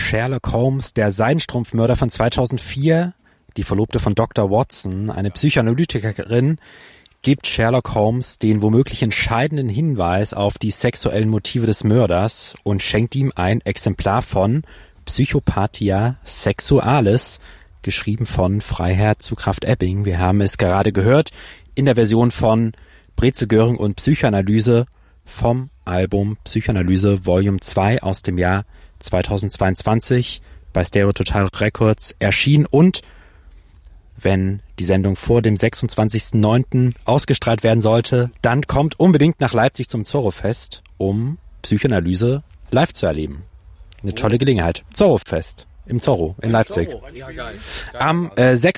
Sherlock Holmes, der Seidenstrumpfmörder von 2004, die Verlobte von Dr. Watson, eine Psychoanalytikerin, gibt Sherlock Holmes den womöglich entscheidenden Hinweis auf die sexuellen Motive des Mörders und schenkt ihm ein Exemplar von Psychopathia Sexualis, geschrieben von Freiherr zu Krafft-Ebing. Wir haben es gerade gehört in der Version von Brezel Göring und Psychoanalyse vom Album Psychoanalyse Volume 2 aus dem Jahr 2022 bei Stereo Total Records erschienen. Und wenn die Sendung vor dem 26.09. ausgestrahlt werden sollte, dann kommt unbedingt nach Leipzig zum Zorro-Fest, um Psychoanalyse live zu erleben. Eine tolle Gelegenheit. Zorro-Fest im Zorro in Leipzig. Ja, geil. Am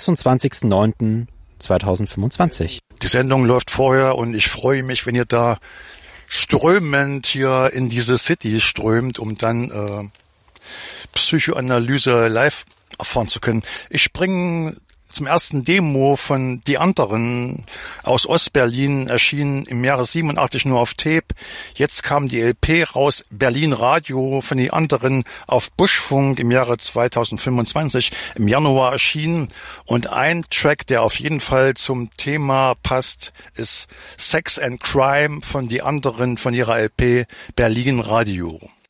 26.09.2025. Die Sendung läuft vorher und ich freue mich, wenn ihr da strömend hier in diese City strömt, um dann Psychoanalyse live erfahren zu können. Ich bringe zum ersten Demo von Die Anderen aus Ostberlin, erschienen im Jahre 87 nur auf Tape. Jetzt kam die LP raus, Berlin Radio von Die Anderen auf Buschfunk im Jahre 2025, im Januar erschienen. Und ein Track, der auf jeden Fall zum Thema passt, ist Sex and Crime von Die Anderen von ihrer LP Berlin Radio.